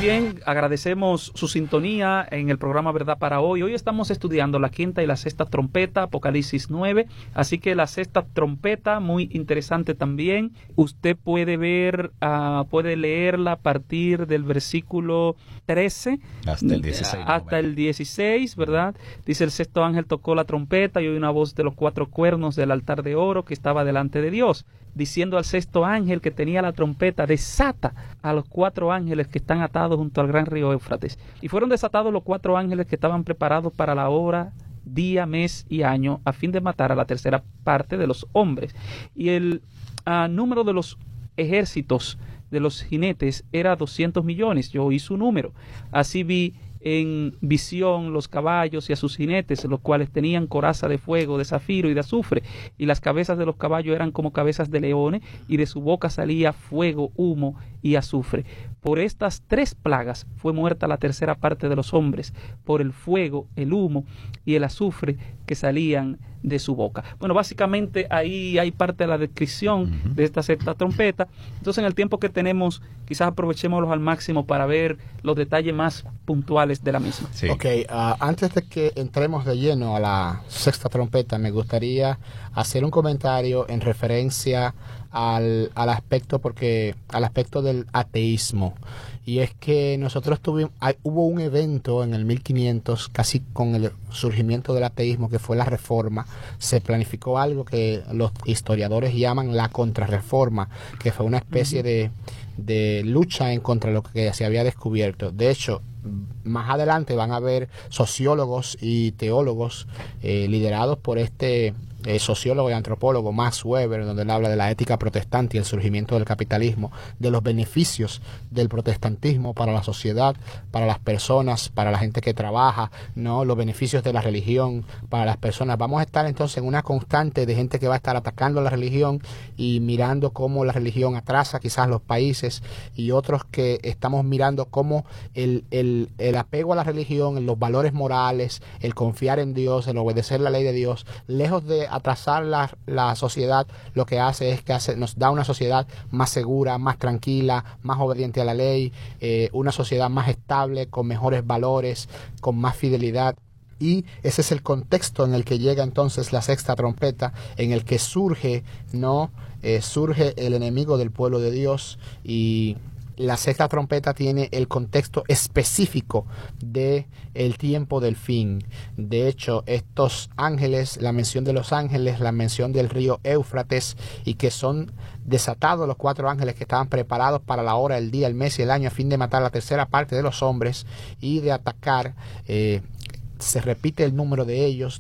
bien, agradecemos su sintonía en el programa Verdad para Hoy. Hoy estamos estudiando la quinta y la sexta trompeta, Apocalipsis 9. Así que la sexta trompeta, muy interesante también. Usted puede ver, puede leerla a partir del versículo 13 hasta el 16. Hasta el 16, ¿verdad? Dice: el sexto ángel tocó la trompeta y oyó una voz de los cuatro cuernos del altar de oro que estaba delante de Dios, diciendo al sexto ángel que tenía la trompeta: desata a los cuatro ángeles que están atados junto al gran río Éufrates. Y fueron desatados los cuatro ángeles que estaban preparados para la hora, día, mes y año, a fin de matar a la tercera parte de los hombres. Y el número de los ejércitos de los jinetes era 200 millones. Yo oí su número. Así vi en visión los caballos y a sus jinetes, los cuales tenían coraza de fuego, de zafiro y de azufre, y las cabezas de los caballos eran como cabezas de leones, y de su boca salía fuego, humo y azufre. Por estas tres plagas fue muerta la tercera parte de los hombres, por el fuego, el humo y el azufre que salían de su boca. Bueno, básicamente ahí hay parte de la descripción de esta sexta trompeta. Entonces, en el tiempo que tenemos, quizás aprovechémoslos al máximo para ver los detalles más puntuales de la misma. Sí. Ok, antes de que entremos de lleno a la sexta trompeta, me gustaría hacer un comentario en referencia al aspecto del ateísmo. Y es que nosotros hubo un evento en el 1500, casi con el surgimiento del ateísmo, que fue la Reforma. Se planificó algo que los historiadores llaman la Contrarreforma, que fue una especie de lucha en contra de lo que se había descubierto. De hecho, más adelante van a haber sociólogos y teólogos liderados por este sociólogo y antropólogo Max Weber, donde él habla de la ética protestante y el surgimiento del capitalismo, de los beneficios del protestantismo para la sociedad, para las personas, para la gente que trabaja, ¿no? Los beneficios de la religión para las personas. Vamos a estar entonces en una constante de gente que va a estar atacando la religión y mirando cómo la religión atrasa quizás los países, y otros que estamos mirando cómo el apego a la religión, los valores morales, el confiar en Dios, el obedecer la ley de Dios, lejos de atrasar la sociedad, lo que hace es que nos da una sociedad más segura, más tranquila, más obediente a la ley, una sociedad más estable, con mejores valores, con más fidelidad. Y ese es el contexto en el que llega entonces la sexta trompeta, en el que surge el enemigo del pueblo de Dios. Y la sexta trompeta tiene el contexto específico de el tiempo del fin. De hecho, estos ángeles, la mención de los ángeles, la mención del río Éufrates, y que son desatados los cuatro ángeles que estaban preparados para la hora, el día, el mes y el año, a fin de matar la tercera parte de los hombres y de atacar. Se repite el número de ellos,